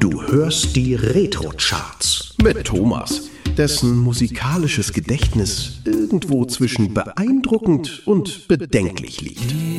Du hörst die Retro-Charts mit Thomas, dessen musikalisches Gedächtnis irgendwo zwischen beeindruckend und bedenklich liegt.